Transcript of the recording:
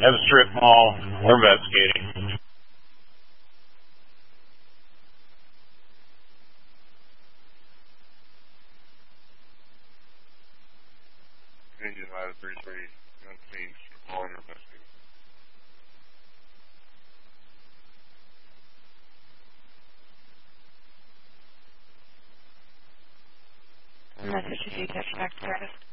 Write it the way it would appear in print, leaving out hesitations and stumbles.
At a strip mall. We're investigating. Indian Ladder 33, unseen, strip mall and investigating. Message to you, touch back service.